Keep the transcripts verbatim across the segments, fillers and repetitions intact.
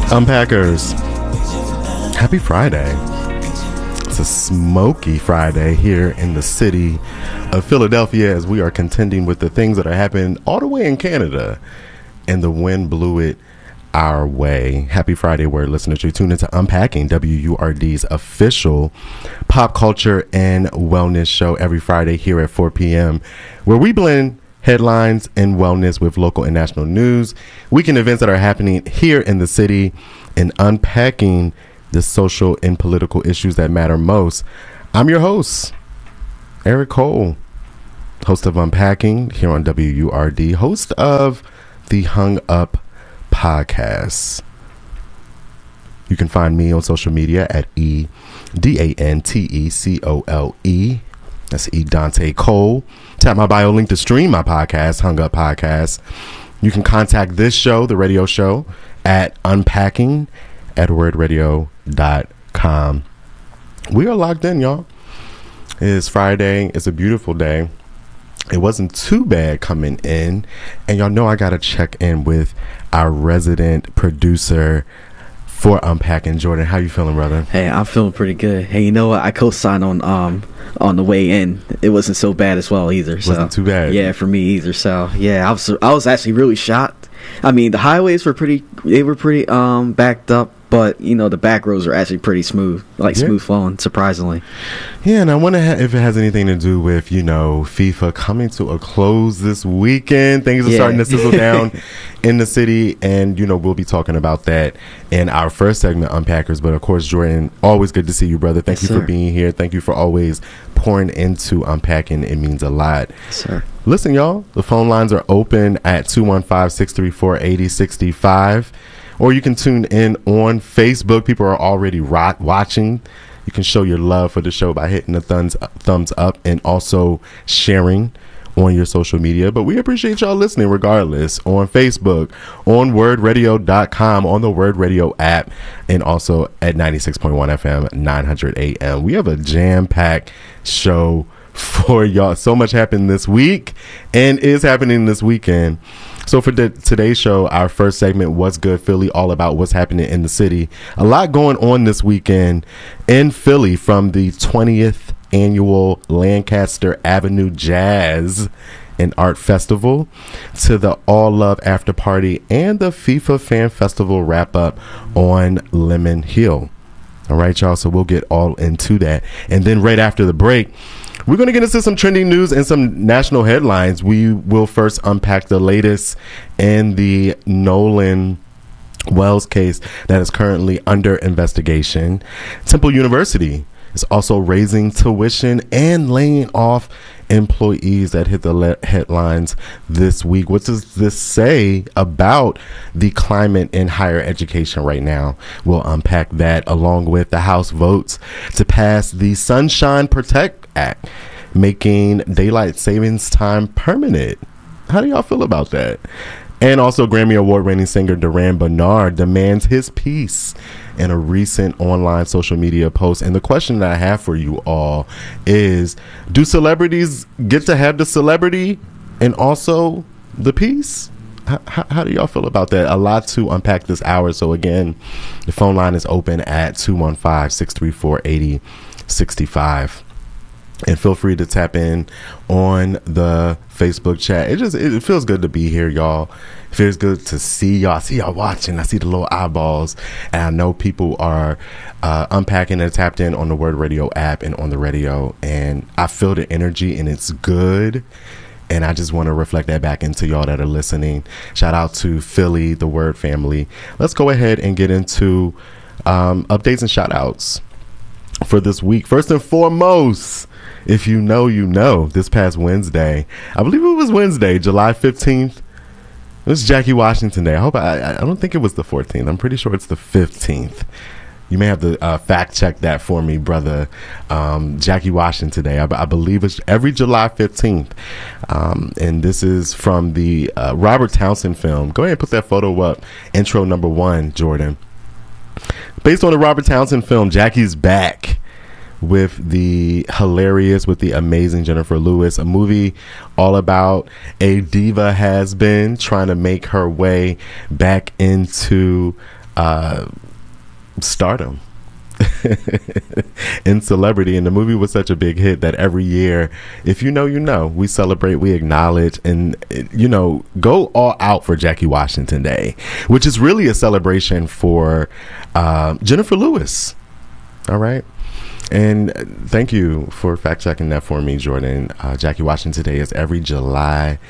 Unpackers, happy Friday. It's a smoky Friday here in the city of Philadelphia as we are contending with the things that are happening all the way in Canada, and the wind blew it our way. Happy Friday, word listeners. You tune into Unpacking, W U R D's official pop culture and wellness show every Friday here at four p.m., where we blend headlines and wellness with local and national news, weekend events that are happening here in the city, and unpacking the social and political issues that matter most. I'm your host, Eric Cole, host of Unpacking here on W U R D, host of the Hung Up podcast. You can find me on social media at E D A N T E C O L E. That's E Dante Cole. Tap my bio link to stream my podcast, Hung Up Podcast. You can contact this show, the radio show, at unpacking at word radio dot com. We are locked in, y'all. It is Friday. It's a beautiful day. It wasn't too bad coming in. And y'all know I got to check in with our resident producer for Unpacking. Jordan, how you feeling, brother? Hey, I'm feeling pretty good. Hey, you know what? I co-signed on um on the way in. It wasn't so bad as well either. So. Wasn't too bad. Yeah, for me either. So yeah, I was I was actually really shocked. I mean, the highways were pretty. They were pretty um backed up. But, you know, the back roads are actually pretty smooth, like yeah. smooth flowing, surprisingly. Yeah, and I wonder if it has anything to do with, you know, FIFA coming to a close this weekend. Things are yeah. starting to sizzle down in the city. And, you know, we'll be talking about that in our first segment, Unpackers. But, of course, Jordan, always good to see you, brother. Thank yes, you sir. for being here. Thank you for always pouring into Unpacking. It means a lot. Yes, sir. Listen, y'all, the phone lines are open at two one five, six three four, eight zero six five. Or you can tune in on Facebook. People are already rock watching. You can show your love for the show by hitting the thumbs thumbs up and also sharing on your social media. But we appreciate y'all listening regardless, on Facebook, on word radio dot com, on the Word Radio app, and also at ninety-six point one F M, nine hundred A M. We have a jam-packed show for y'all. So much happened this week and is happening this weekend. So for the, today's show, our first segment, What's Good Philly, all about what's happening in the city. A lot going on this weekend in Philly, from the twentieth annual Lancaster Avenue Jazz and Art Festival to the All Love After Party and the FIFA Fan Festival wrap up on Lemon Hill. All right, y'all. So we'll get all into that. And then right after the break, we're going to get into some trending news and some national headlines. We will first unpack the latest in the Nolan Wells case that is currently under investigation. Temple University is also raising tuition and laying off employees that hit the le- headlines this week. What does this say about the climate in higher education right now? We'll unpack that, along with the House votes to pass the Sunshine Protect Act, making daylight savings time permanent. How do y'all feel about that? And also, Grammy Award winning singer Duran Bernard demands his piece in a recent online social media post. And the question that I have for you all is, do celebrities get to have the celebrity and also the piece? How, how, how do y'all feel about that? A lot to unpack this hour. So again, the phone line is open at two one five, six three four, eight zero six five. And feel free to tap in on the Facebook chat. It just it feels good to be here, y'all. It feels good to see y'all. I see y'all watching. I see the little eyeballs. And I know people are uh, unpacking and tapped in on the Word Radio app and on the radio. And I feel the energy, and it's good. And I just want to reflect that back into y'all that are listening. Shout out to Philly, the Word family. Let's go ahead and get into um, updates and shout outs for this week. First and foremost, if you know, you know, this past Wednesday, I believe it was Wednesday, July fifteenth, it was Jackie Washington Day. I hope I, I don't think it was the fourteenth. I'm pretty sure it's the fifteenth. You may have to uh, fact check that for me, brother. Um, Jackie Washington Day. I, I believe it's every July fifteenth. Um, and this is from the uh, Robert Townsend film. Go ahead and put that photo up. Intro number one, Jordan. Based on the Robert Townsend film, Jackie's back with the hilarious, with the amazing Jennifer Lewis, a movie all about a diva has been trying to make her way back into uh, stardom in celebrity, and the movie was such a big hit that every year, if you know, you know, we celebrate, we acknowledge, and you know, go all out for Jackie Washington Day, which is really a celebration for uh, Jennifer Lewis. All right. And thank you for fact checking that for me, Jordan. uh, Jackie Washington Day is every July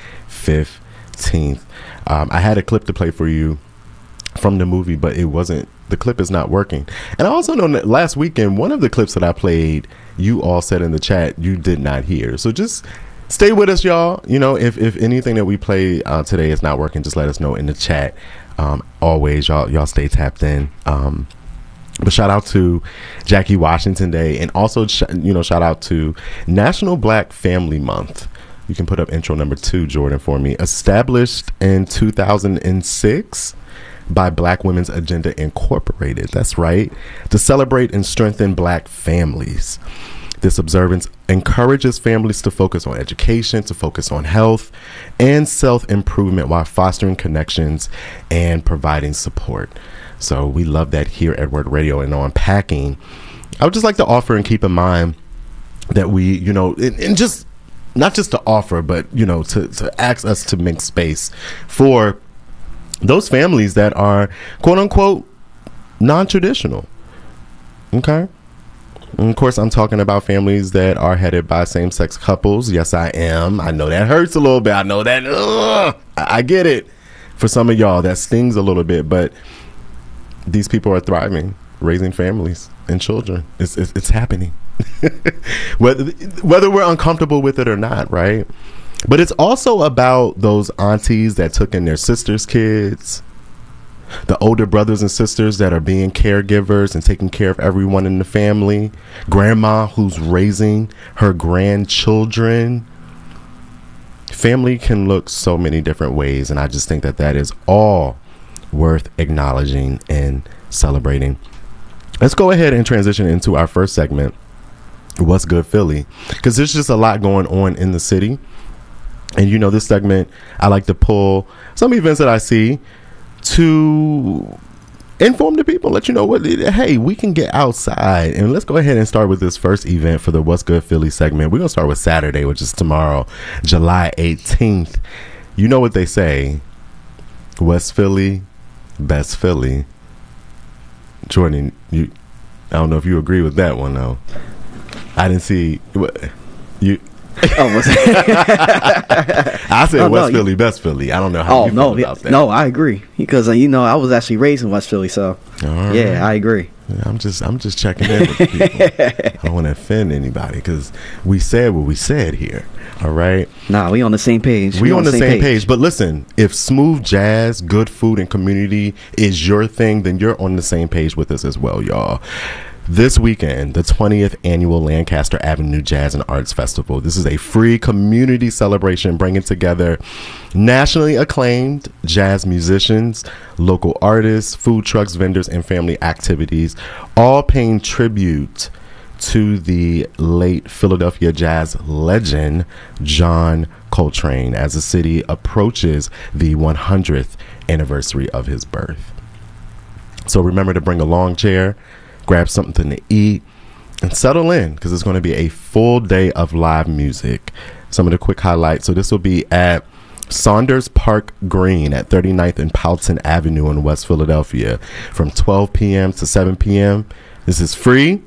fifteenth. um, I had a clip to play for you from the movie, but it wasn't, the clip is not working. And I also know that last weekend, one of the clips that I played, you all said in the chat you did not hear. So just stay with us, y'all. You know, if, if anything that we play uh, today is not working, just let us know in the chat. Um, always, y'all y'all stay tapped in. Um, but shout out to Jackie Washington Day, and also, sh- you know, shout out to National Black Family Month. You can put up intro number two, Jordan, for me. Established in two thousand six by Black Women's Agenda Incorporated. That's right. To celebrate and strengthen Black families. This observance encourages families to focus on education, to focus on health and self-improvement while fostering connections and providing support. So we love that here at Word Radio. And on Packing, I would just like to offer and keep in mind that we, you know, and, and just not just to offer, but, you know, to, to ask us to make space for those families that are, quote unquote, non-traditional. Okay. And of course, I'm talking about families that are headed by same-sex couples. Yes, I am. I know that hurts a little bit. I know that. Ugh, I, I get it. For some of y'all, that stings a little bit. But these people are thriving, raising families and children. It's it's, it's happening. whether whether we're uncomfortable with it or not, right? But it's also about those aunties that took in their sisters' kids, the older brothers and sisters that are being caregivers and taking care of everyone in the family, grandma who's raising her grandchildren. Family can look so many different ways, and I just think that that is all worth acknowledging and celebrating. Let's go ahead and transition into our first segment, What's Good Philly, because there's just a lot going on in the city. And you know, this segment, I like to pull some events that I see to inform the people, let you know what, hey, we can get outside. And let's go ahead and start with this first event for the What's Good Philly segment. We're going to start with Saturday, which is tomorrow, July eighteenth. You know what they say, West Philly, best Philly. Jordan, you, I don't know if you agree with that one, though. I didn't see you. Oh, was I said oh, West no, Philly, you, best Philly. I don't know how oh, you no, feel about that. No, I agree, because uh, you know, I was actually raised in West Philly, so right. Yeah, I agree. I'm just, I'm just checking in with people. I don't want to offend anybody because we said what we said here. All right. Nah, we on the same page. We, we on, on the same, same page. page. But listen, if smooth jazz, good food, and community is your thing, then you're on the same page with us as well, y'all. This weekend, the twentieth annual Lancaster Avenue Jazz and Arts Festival. This is a free community celebration bringing together nationally acclaimed jazz musicians, local artists, food trucks, vendors, and family activities, all paying tribute to the late Philadelphia jazz legend, John Coltrane, as the city approaches the one hundredth anniversary of his birth. So remember to bring a lawn chair, grab something to eat, and settle in, because it's going to be a full day of live music. Some of the quick highlights. So this will be at Saunders Park Green at thirty-ninth and Powelton Avenue in West Philadelphia from twelve p.m. to seven p.m. This is free.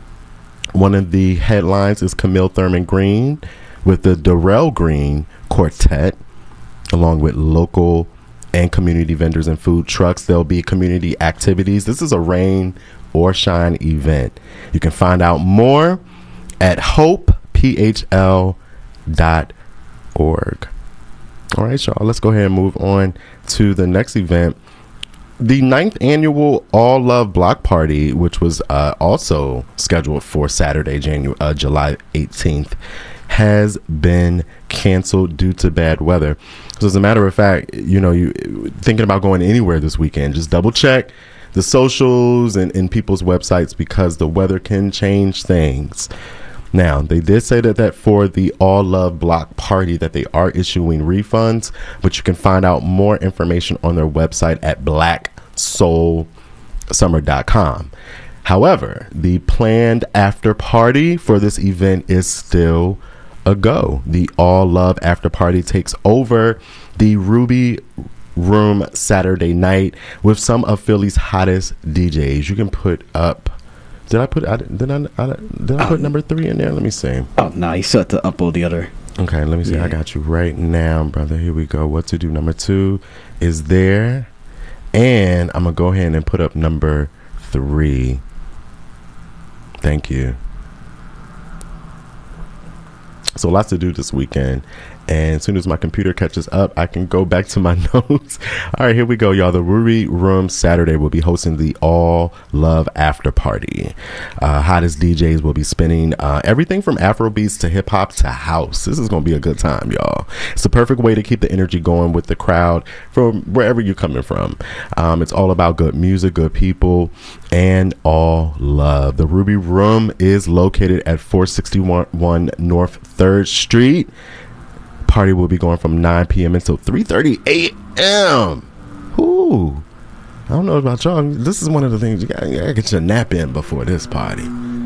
One of the headlines is Camille Thurman Green with the Darrell Green Quartet, along with local and community vendors and food trucks. There'll be community activities. This is a rain or shine event. You can find out more at hope p h l dot org. All right, y'all, let's go ahead and move on to the next event. The ninth annual All Love Block Party, which was uh, also scheduled for Saturday, January, uh, July eighteenth, has been canceled due to bad weather. So as a matter of fact, you know, you thinking about going anywhere this weekend, just double check the socials and, and people's websites, because the weather can change things. Now, they did say that, that for the All Love Block Party that they are issuing refunds, but you can find out more information on their website at black soul summer dot com. However, the planned after party for this event is still a go. The All Love after party takes over the Ruby Room Saturday night with some of Philly's hottest D Js. You can put up. Did I put? I, did I? I did I put um, number three in there? Let me see. Oh no, you still have to upload the other. Okay, let me see. Yeah. I got you right now, brother. Here we go. What to do? Number two is there, and I'm gonna go ahead and put up number three. Thank you. So lots to do this weekend. And as soon as my computer catches up, I can go back to my notes. All right, here we go, y'all. The Ruby Room Saturday will be hosting the All Love After Party. Uh, hottest D Js will be spinning uh, everything from Afrobeats to hip hop to house. This is going to be a good time, y'all. It's the perfect way to keep the energy going with the crowd from wherever you're coming from. Um, it's all about good music, good people, and all love. The Ruby Room is located at four sixty-one North third Street. Party will be going from nine p.m. until three thirty a.m. Ooh, I don't know about y'all. This is one of the things you gotta, you gotta get your nap in before this party.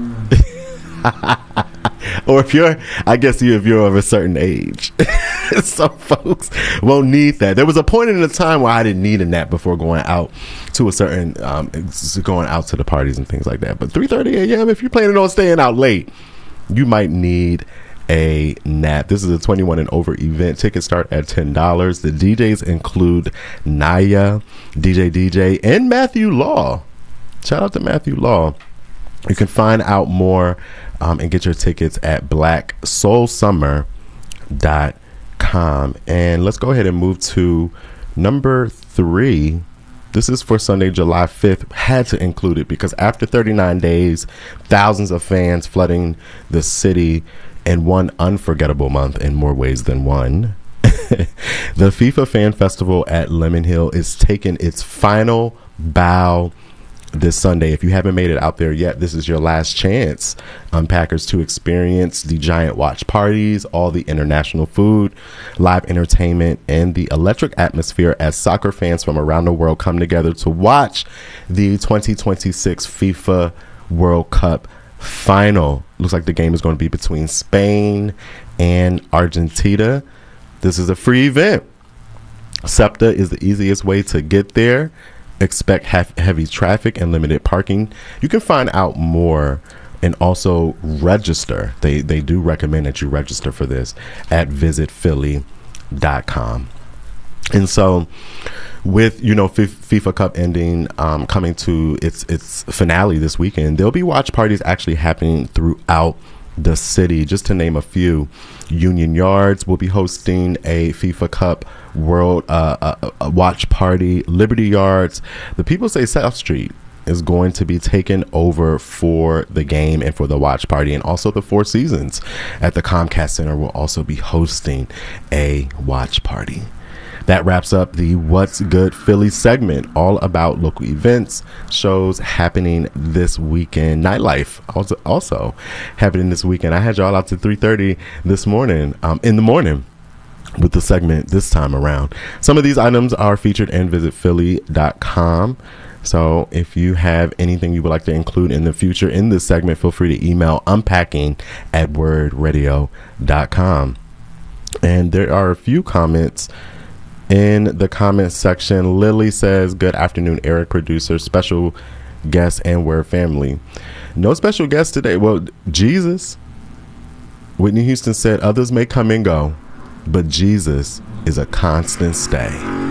Or if you're, I guess you if you're of a certain age. Some folks won't need that. There was a point in the time where I didn't need a nap before going out to a certain, um, going out to the parties and things like that. But three thirty a.m. if you're planning on staying out late, you might need a nap. This is a twenty-one and over event. Tickets start at ten dollars. The D Js include Naya, D J D J, and Matthew Law. Shout out to Matthew Law. You can find out more um, and get your tickets at black soul summer dot com. And let's go ahead and move to number three. This is for Sunday, July fifth. Had to include it because after thirty-nine days, thousands of fans flooding the city in one unforgettable month in more ways than one. The FIFA Fan Festival at Lemon Hill is taking its final bow this Sunday. If you haven't made it out there yet, this is your last chance, Unpackers, to experience the giant watch parties, all the international food, live entertainment, and the electric atmosphere as soccer fans from around the world come together to watch the twenty twenty-six FIFA World Cup final. Looks like the game is going to be between Spain and Argentina. This is a free event. SEPTA is the easiest way to get there. Expect hef- heavy traffic and limited parking. You can find out more and also register. They they do recommend that you register for this at visit philly dot com. And so with, you know, F- FIFA Cup ending, um, coming to its its finale this weekend, there'll be watch parties actually happening throughout the city. Just to name a few, Union Yards will be hosting a FIFA Cup World uh, uh, a watch party. Liberty Yards, the people say South Street is going to be taken over for the game and for the watch party, and also the Four Seasons at the Comcast Center will also be hosting a watch party. That wraps up the What's Good Philly segment, all about local events, shows happening this weekend. Nightlife also, also happening this weekend. I had y'all out to three thirty this morning, um, in the morning with the segment this time around. Some of these items are featured in visit philly dot com. So if you have anything you would like to include in the future in this segment, feel free to email unpacking at word radio dot com. And there are a few comments in the comments section. Lily says, good afternoon, Eric, producer, special guest, and Word family. No special guest today. Well, Jesus. Whitney Houston said, others may come and go, but Jesus is a constant stay.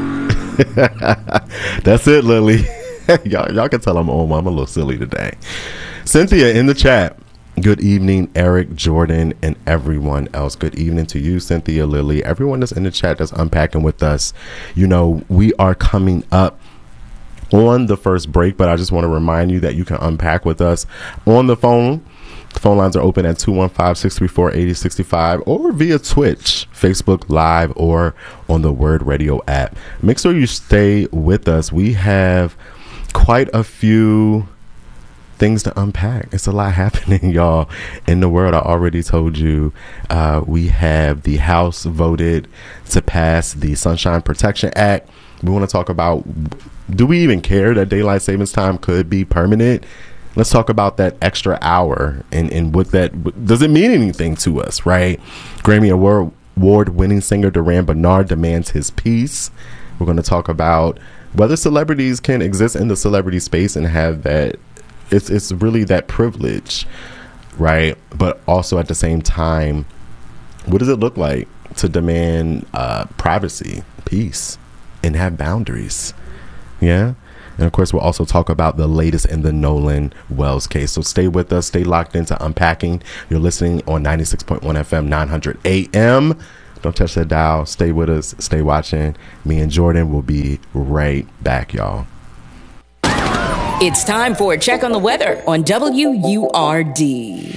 That's it, Lily. y'all, y'all can tell I'm home. I'm a little silly today. Cynthia in the chat. Good evening, Eric, Jordan, and everyone else. Good evening to you, Cynthia, Lily, everyone that's in the chat that's unpacking with us. You know, we are coming up on the first break, but I just want to remind you that you can unpack with us on the phone. The phone lines are open at two one five, six three four, eight zero six five or via Twitch, Facebook Live, or on the Word Radio app. Make sure you stay with us. We have quite a few things to unpack. It's a lot happening, y'all, in the world. I already told you uh, we have the House voted to pass the Sunshine Protection Act. We want to talk about do we even care that daylight savings time could be permanent? Let's talk about that extra hour and, and what that does it mean anything to us, right? Grammy Award award winning singer Duran Bernard demands his piece. We're going to talk about whether celebrities can exist in the celebrity space and have that. It's it's really that privilege, right? But also at the same time, what does it look like to demand uh, privacy, peace, and have boundaries? Yeah. And of course, we'll also talk about the latest in the Nolan Wells case. So stay with us. Stay locked into Unpacking. You're listening on ninety-six point one F M, nine hundred A M. Don't touch that dial. Stay with us. Stay watching. Me and Jordan will be right back, y'all. It's time for a check on the weather on W U R D.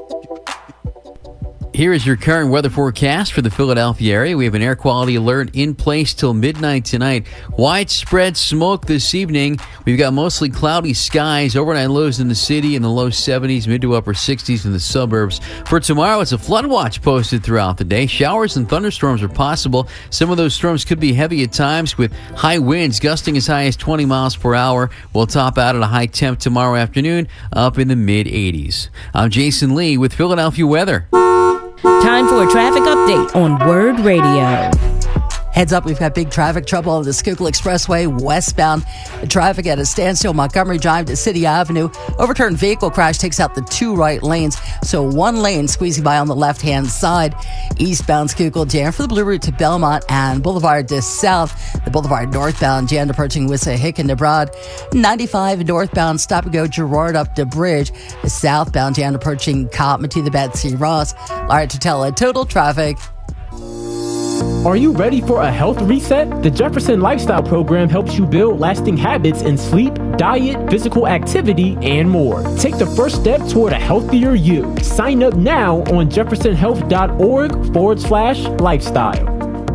Here is your current weather forecast for the Philadelphia area. We have an air quality alert in place till midnight tonight. Widespread smoke this evening. We've got mostly cloudy skies. Overnight lows in the city in the low seventies, mid to upper sixties in the suburbs. For tomorrow, it's a flood watch posted throughout the day. Showers and thunderstorms are possible. Some of those storms could be heavy at times with high winds gusting as high as twenty miles per hour. We'll top out at a high temp tomorrow afternoon up in the mid eighties. I'm Jason Lee with Philadelphia weather. Time for a traffic update on Word Radio. Heads up, we've got big traffic trouble on the Schuylkill Expressway westbound. The traffic at a standstill, Montgomery Drive to City Avenue. Overturned vehicle crash takes out the two right lanes, so one lane squeezing by on the left-hand side. Eastbound Schuylkill jam for the Blue Route to Belmont and Boulevard to South. The Boulevard northbound jam approaching Wissahickon to Broad. ninety-five northbound stop and go Girard up to Bridge. The southbound jam approaching Cotman to the Betsy Ross. Laura Tutela, total traffic. Are you ready for a health reset? The Jefferson Lifestyle Program helps you build lasting habits in sleep, diet, physical activity, and more. Take the first step toward a healthier you. Sign up now on jeffersonhealth.org forward slash lifestyle.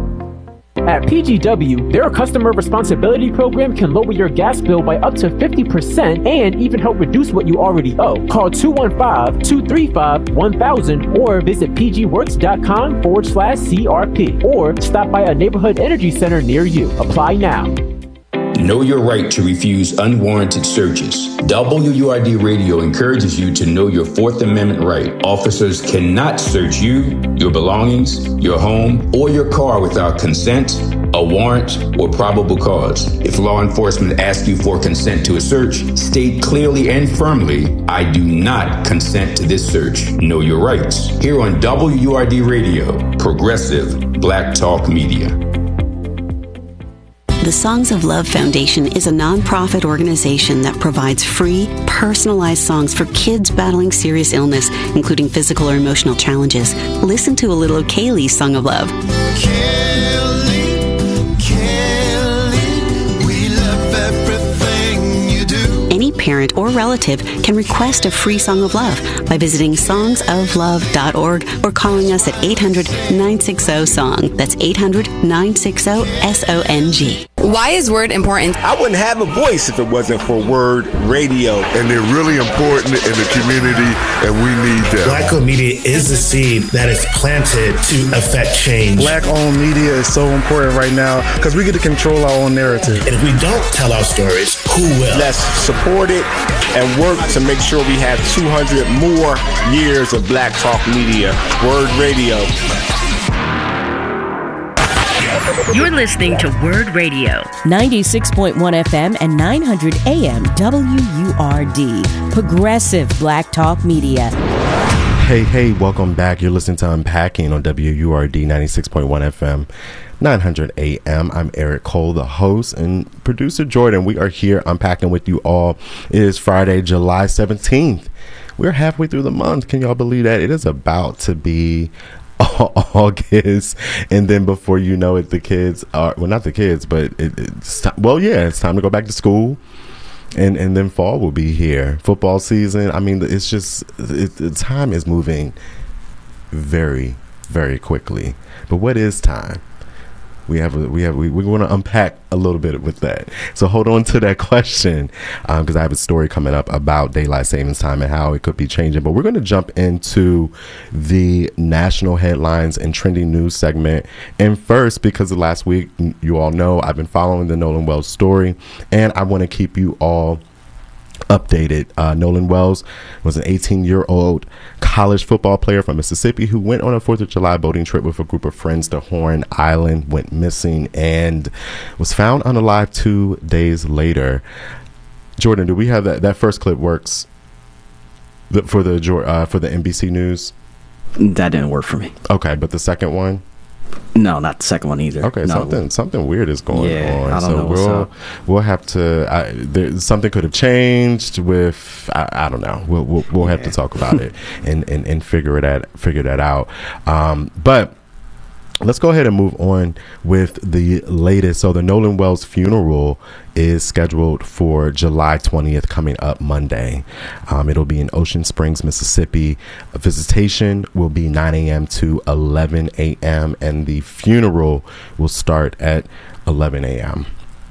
At P G W, their customer responsibility program can lower your gas bill by up to fifty percent and even help reduce what you already owe. Call two one five, two three five, one thousand or visit pgworks.com forward slash CRP or stop by a neighborhood energy center near you. Apply now. Know your right to refuse unwarranted searches. W U R D Radio encourages you to know your Fourth Amendment right. Officers cannot search you, your belongings, your home, or your car without consent, a warrant, or probable cause. If law enforcement asks you for consent to a search, state clearly and firmly, I do not consent to this search. Know your rights. Here on W U R D Radio, progressive Black Talk Media. The Songs of Love Foundation is a nonprofit organization that provides free, personalized songs for kids battling serious illness, including physical or emotional challenges. Listen to a little of Kaylee's Song of Love. Kaylee, Kaylee, we love everything you do. Any parent or relative can request a free Song of Love by visiting songs of love dot org or calling us at eight hundred, nine six zero, song. That's eight hundred, nine six zero, S O N G. Why is Word important? I wouldn't have a voice if it wasn't for Word Radio. And they're really important in the community, and we need them. Black-owned media is the seed that is planted to affect change. Black-owned media is so important right now because we get to control our own narrative. And if we don't tell our stories, who will? Let's support it and work to make sure we have two hundred more years of Black Talk Media. Word Radio. You're listening to Word Radio, ninety-six point one F M and nine hundred A M W U R D, Progressive Black Talk Media. Hey, hey, welcome back. You're listening to Unpacking on W U R D ninety-six point one F M, nine hundred A M. I'm Eric Cole, the host, and producer Jordan. We are here unpacking with you all. It is Friday, July seventeenth. We're halfway through the month. Can y'all believe that? It is about to be August, and then before you know it, the kids are well, not the kids, but it, it's well, yeah, it's time to go back to school, and and then fall will be here. Football season. I mean, it's just it, the time is moving very, very quickly. But what is time? We have a, we have we, we want to unpack a little bit with that. So hold on to that question because um, I have a story coming up about daylight savings time and how it could be changing. But we're going to jump into the national headlines and trending news segment. And first, because of last week, you all know I've been following the Nolan Wells story, and I want to keep you all updated. Uh, Nolan Wells was an eighteen-year-old college football player from Mississippi who went on a fourth of July boating trip with a group of friends to Horn Island, went missing, and was found unalive two days later. Jordan, do we have that? That first clip works the, for the uh, for the N B C News? That didn't work for me. Okay, but the second one? No, not the second one either. Okay, no. something something weird is going yeah, on. I don't so know we'll what's up. we'll have to. I, there, something could have changed with. I, I don't know. We'll we'll, we'll have yeah. to talk about it and, and, and figure it out. Figure that out. Um, but. Let's go ahead and move on with the latest. So the Nolan Wells funeral is scheduled for July twentieth, coming up Monday. Um, it'll be in Ocean Springs, Mississippi. A visitation will be nine a.m. to eleven a.m. and the funeral will start at eleven a.m.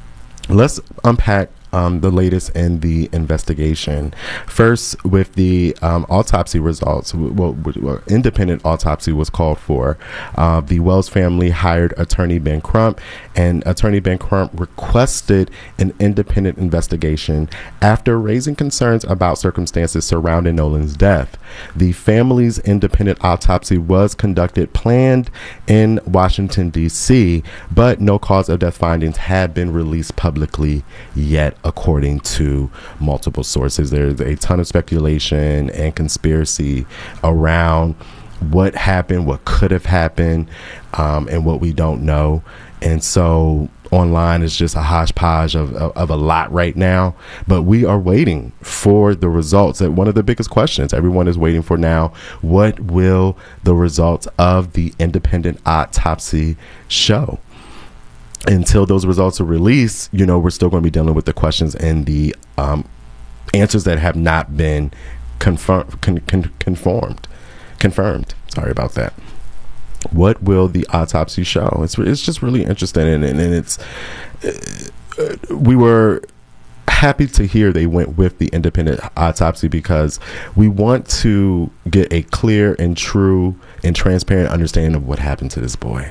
Let's unpack Um, the latest in the investigation. First, with the um, autopsy results, well, well, independent autopsy was called for. Uh, the Wells family hired attorney Ben Crump, and attorney Ben Crump requested an independent investigation after raising concerns about circumstances surrounding Nolan's death. The family's independent autopsy was conducted, planned in Washington, D C, but no cause of death findings have been released publicly yet, according to multiple sources. There's a ton of speculation and conspiracy around what happened, what could have happened, um, and what we don't know. And so online is just a hodgepodge of, of, of a lot right now. But we are waiting for the results. And one of the biggest questions everyone is waiting for now, what will the results of the independent autopsy show? Until those results are released, you know, we're still going to be dealing with the questions and the um, answers that have not been confirm, con, con, conformed, confirmed. Sorry about that. What will the autopsy show? It's it's just really interesting, and, and, and it's uh, we were happy to hear they went with the independent autopsy because we want to get a clear and true and transparent understanding of what happened to this boy.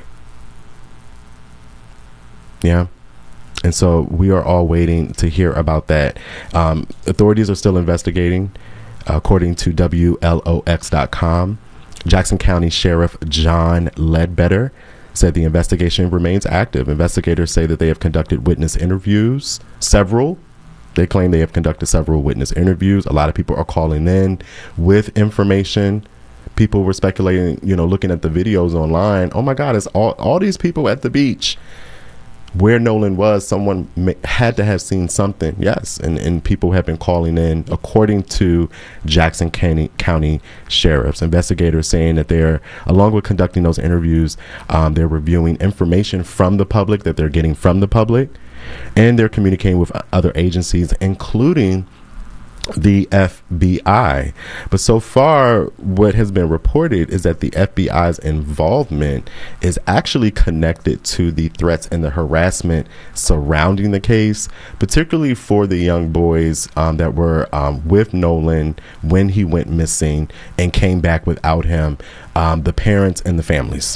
Yeah. And so we are all waiting to hear about that. Um, authorities are still investigating, according to W L O X dot com. Jackson County Sheriff John Ledbetter said the investigation remains active. Investigators say that they have conducted witness interviews, several. They claim they have conducted several witness interviews. A lot of people are calling in with information. People were speculating, you know, looking at the videos online. Oh, my God, it's all, all these people at the beach. Where Nolan was, someone may, had to have seen something. Yes. And, and people have been calling in, according to Jackson County, County sheriffs. Investigators saying that they're, along with conducting those interviews, um, they're reviewing information from the public that they're getting from the public. And they're communicating with other agencies, including the F B I. But so far, what has been reported is that the F B I's involvement is actually connected to the threats and the harassment surrounding the case, particularly for the young boys um, that were um, with Nolan when he went missing and came back without him, um, the parents and the families.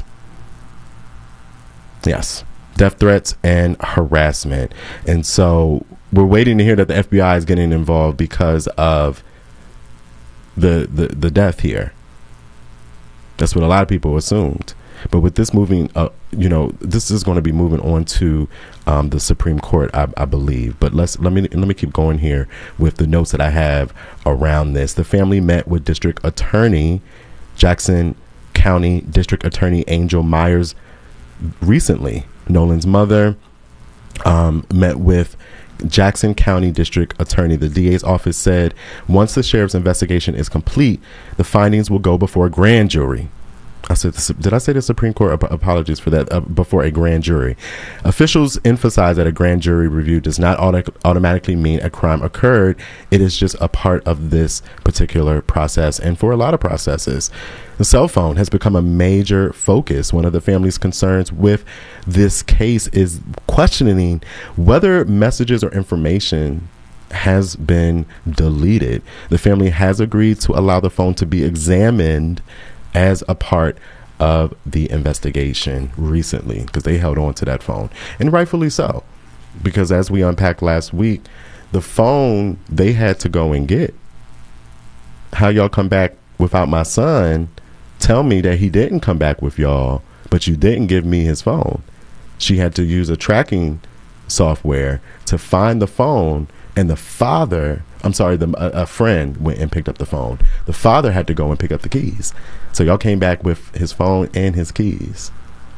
Yes, death threats and harassment. And so we're waiting to hear that the F B I is getting involved because of the, the the death here. That's what a lot of people assumed. But with this moving, uh, you know, this is going to be moving on to um, the Supreme Court, I, I believe. But let's let me let me keep going here with the notes that I have around this. The family met with District Attorney, Jackson County District Attorney Angel Myers recently. Nolan's mother um, met with Jackson County District Attorney. The D A's office said once the sheriff's investigation is complete, the findings will go before a grand jury. I said, did I say the Supreme Court? Ap- apologies for that. Uh, before a grand jury. Officials emphasize that a grand jury review does not auto- automatically mean a crime occurred. It is just a part of this particular process. And for a lot of processes, The cell phone has become a major focus. One of the family's concerns with this case is questioning whether messages or information has been deleted. The family has agreed to allow the phone to be examined as a part of the investigation recently, because they held on to that phone, and rightfully so, because as we unpacked last week, the phone they had to go and get. How y'all come back without my son? Tell me that he didn't come back with y'all, but you didn't give me his phone. She had to use a tracking software to find the phone, and the father, I'm sorry, the, a, a friend went and picked up the phone. The father had to go and pick up the keys. So y'all came back with his phone and his keys.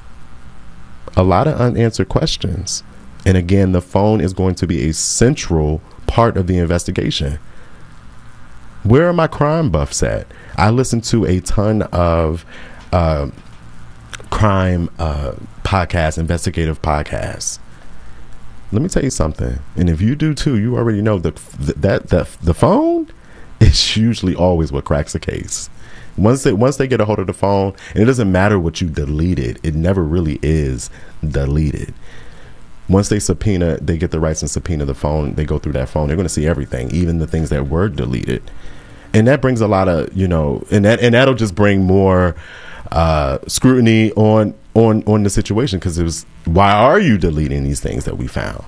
A lot of unanswered questions. And again, the phone is going to be a central part of the investigation. Where are my crime buffs at? I listen to a ton of uh, crime uh, podcasts, investigative podcasts. Let me tell you something, and if you do too, you already know that that the the phone is usually always what cracks the case. Once they once they get a hold of the phone, and it doesn't matter what you deleted, it never really is deleted. Once they subpoena, they get the rights and subpoena the phone. They go through that phone. They're going to see everything, even the things that were deleted. And that brings a lot of, you know, and that and that'll just bring more uh, scrutiny on on on the situation, because it was, why are you deleting these things that we found?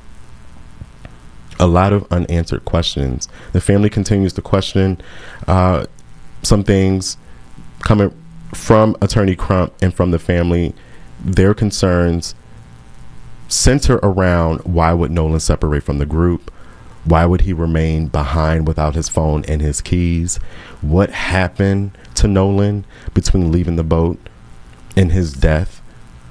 A lot of unanswered questions. The family continues to question uh, some things coming from Attorney Crump and from the family. Their concerns center around, why would Nolan separate from the group? Why would he remain behind without his phone and his keys? What happened to Nolan between leaving the boat and his death?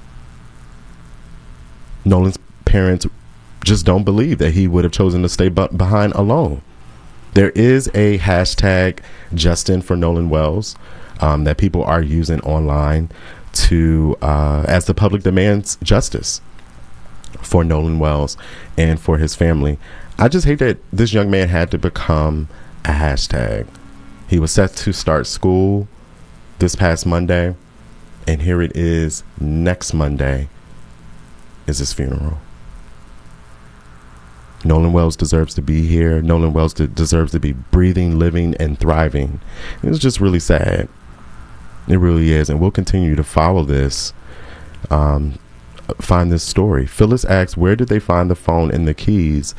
Nolan's parents just don't believe that he would have chosen to stay b- behind alone. There is a hashtag Justin for Nolan Wells um, that people are using online to uh, as the public demands justice for Nolan Wells and for his family. I just hate that this young man had to become a hashtag. He was set to start school this past Monday, and here it is, next Monday is his funeral. Nolan Wells deserves to be here. Nolan Wells de- deserves to be breathing, living, and thriving. It was just really sad. It really is, and we'll continue to follow this, um, find this story. Phyllis asks, where did they find the phone and the keys?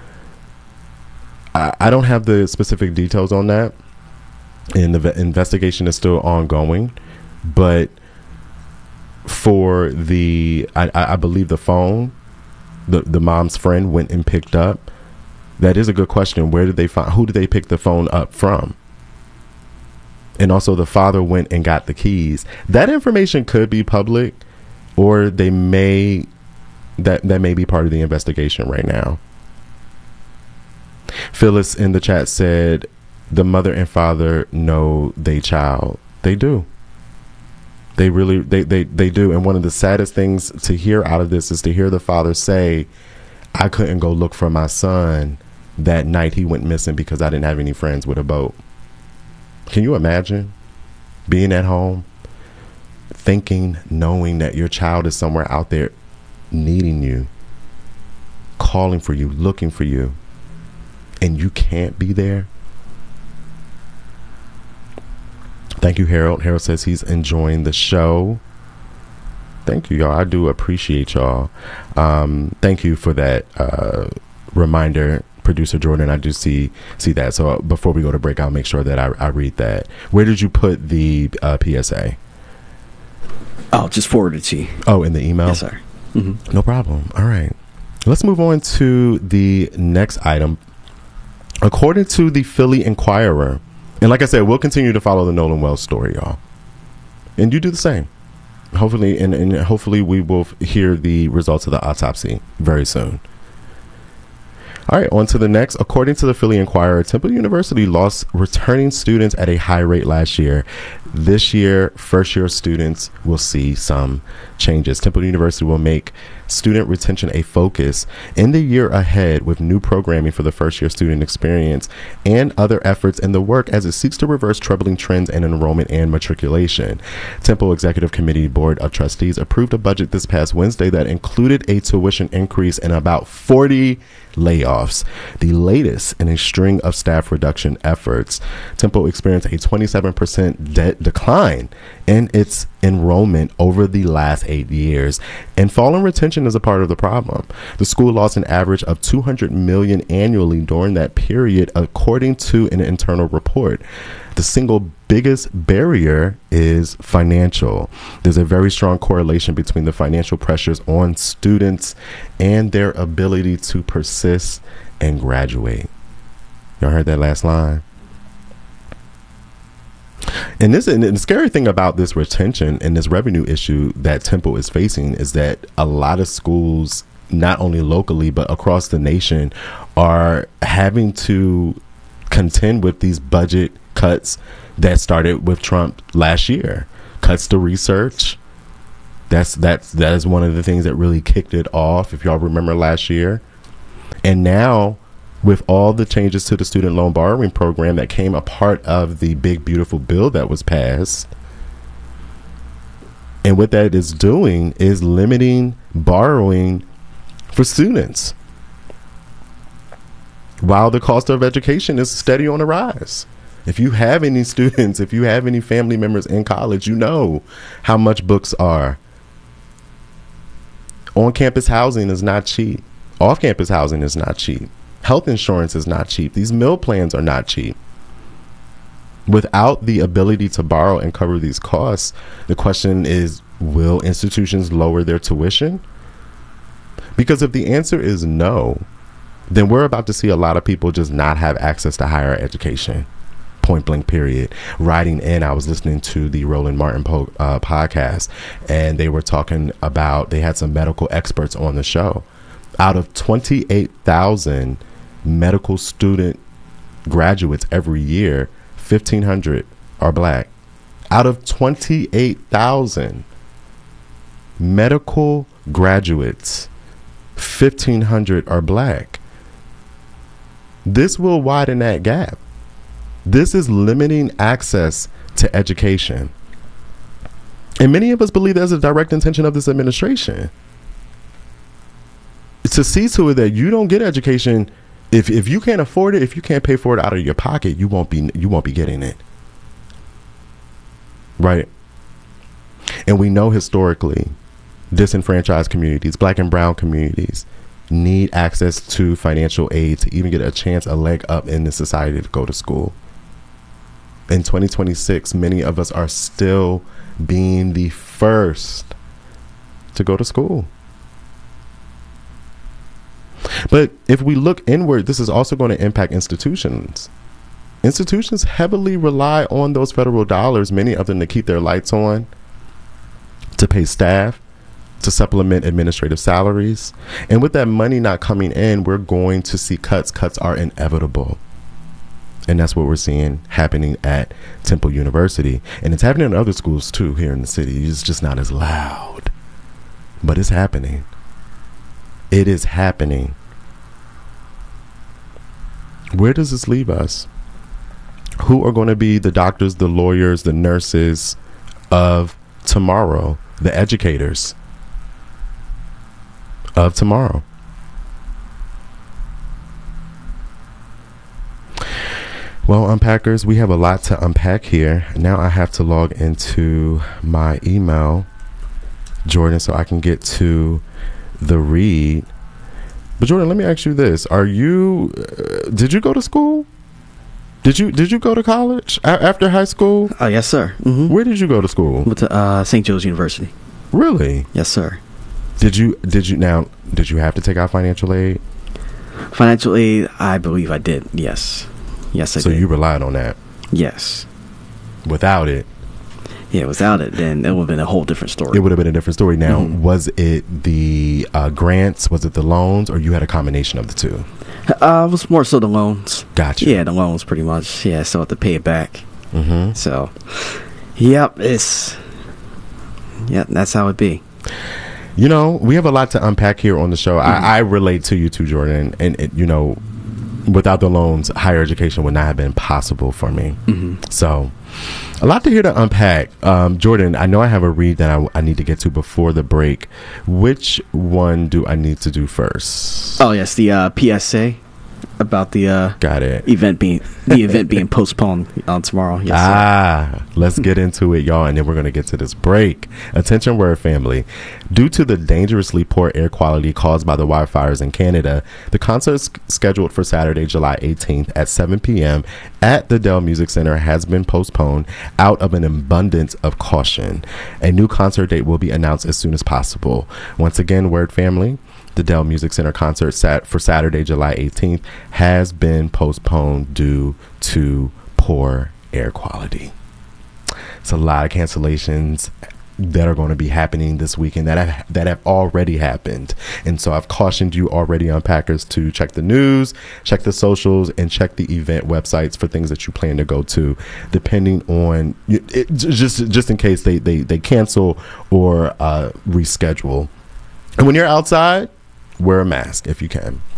I, I don't have the specific details on that, and the ve- investigation is still ongoing, but for the, I, I believe the phone, the, the mom's friend went and picked up. That is a good question. Where did they find, who did they pick the phone up from? And also the father went and got the keys. That information could be public, or they may, that, that may be part of the investigation right now. Phyllis in the chat said, the mother and father know they child. They do. They really, they, they, they do. And one of the saddest things to hear out of this is to hear the father say, I couldn't go look for my son that night he went missing because I didn't have any friends with a boat. Can you imagine being at home, thinking, knowing that your child is somewhere out there needing you, calling for you, looking for you, and you can't be there? Thank you, Harold. Harold says he's enjoying the show. Thank you, y'all. I do appreciate y'all. Um, thank you for that uh, reminder, Producer Jordan. I do see see that. So uh, before we go to break, I'll make sure that I, I read that. Where did you put the uh, P S A? I'll just forward it to you. Oh, in the email? Yes, sir. Mm-hmm. No problem. All right. Let's move on to the next item. According to the Philly Inquirer, and like I said, we'll continue to follow the Nolan Wells story, y'all. And you do the same. Hopefully, and, and hopefully we will hear the results of the autopsy very soon. All right, on to the next. According to the Philly Inquirer, Temple University lost returning students at a high rate last year. This year, first-year students will see some changes. Temple University will make student retention a focus in the year ahead with new programming for the first year student experience and other efforts in the work as it seeks to reverse troubling trends in enrollment and matriculation. Temple Executive Committee Board of Trustees approved a budget this past Wednesday that included a tuition increase and about forty layoffs, the latest in a string of staff reduction efforts. Temple experienced a twenty-seven percent de- decline in its enrollment over the last eight years, and falling retention is a part of the problem. The school lost an average of two hundred million dollars annually during that period, according to an internal report. The single biggest barrier is financial. There's a very strong correlation between the financial pressures on students and their ability to persist and graduate. Y'all heard that last line? And this and the scary thing about this retention and this revenue issue that Temple is facing is that a lot of schools, not only locally but across the nation, are having to contend with these budget cuts that started with Trump last year. Cuts to research. That's that's that is one of the things that really kicked it off, if y'all remember last year. And now, with all the changes to the student loan borrowing program that came a part of the big beautiful bill that was passed, and what that is doing is limiting borrowing for students while the cost of education is steady on the rise. If you have any students, if you have any family members in college, you know how much books are. On-campus housing is not cheap. Off-campus housing is not cheap. Health insurance is not cheap. These meal plans are not cheap. Without the ability to borrow and cover these costs, the question is, will institutions lower their tuition? Because if the answer is no, then we're about to see a lot of people just not have access to higher education. Point blank, period. Riding in, I was listening to the Roland Martin po- uh, podcast, and they were talking about, they had some medical experts on the show. Out of twenty-eight thousand medical student graduates every year, fifteen hundred are black. Out of twenty-eight thousand medical graduates, fifteen hundred are black. This will widen that gap. This is limiting access to education. And many of us believe that's a direct intention of this administration. To see to it that you don't get education, if if you can't afford it, if you can't pay for it out of your pocket, you won't be you won't be getting it. Right? And we know historically, disenfranchised communities, black and brown communities, need access to financial aid to even get a chance, a leg up in the society to go to school. In twenty twenty-six, many of us are still being the first to go to school. But if we look inward, this is also going to impact institutions. Institutions heavily rely on those federal dollars, many of them to keep their lights on, to pay staff, to supplement administrative salaries. And with that money not coming in, we're going to see cuts. Cuts are inevitable. And that's what we're seeing happening at Temple University. And it's happening in other schools too here in the city. It's just not as loud. But it's happening. It is happening. Where does this leave us? Who are going to be the doctors, the lawyers, the nurses of tomorrow? The educators of tomorrow? Well, unpackers, we have a lot to unpack here. Now I have to log into my email, Jordan, so I can get to the read. But Jordan, let me ask you this: Are you? Uh, did you go to school? Did you Did you go to college a- after high school? Oh, yes, sir. Mm-hmm. Where did you go to school? With uh, Saint Joe's University. Really? Yes, sir. Did you Did you now? Did you have to take out financial aid? Financial aid, I believe I did. Yes. Yes, I so did. So you relied on that? Yes. Without it? Yeah, without it, then it would have been a whole different story. It would have been a different story. Now, mm-hmm. was it the uh, grants? Was it the loans? Or you had a combination of the two? Uh, it was more so the loans. Gotcha. Yeah, the loans pretty much. Yeah, so I had to pay it back. Mm-hmm. So, yep, it's... Yep, that's how it be. You know, we have a lot to unpack here on the show. Mm-hmm. I, I relate to you too, Jordan. And, it, you know, without the loans, higher education would not have been possible for me. Mm-hmm. So, a lot to hear to unpack. Um, Jordan, I know I have a read that I, I need to get to before the break. Which one do I need to do first? Oh, yes, the uh, P S A. About the uh, got it event being the event being postponed on tomorrow. Yes, ah, sir. Let's get into it, y'all, and then we're gonna get to this break. Attention, Word family. Due to the dangerously poor air quality caused by the wildfires in Canada, the concert s- scheduled for Saturday, July eighteenth at seven p.m. at the Dell Music Center has been postponed out of an abundance of caution. A new concert date will be announced as soon as possible. Once again, Word family, the Dell Music Center concert sat for Saturday, July eighteenth has been postponed due to poor air quality. It's a lot of cancellations that are going to be happening this weekend that have, that have already happened. And so I've cautioned you already, unpackers, to check the news, check the socials, and check the event websites for things that you plan to go to, depending on it, just just in case they, they, they cancel or uh, reschedule. And when you're outside, wear a mask if you can.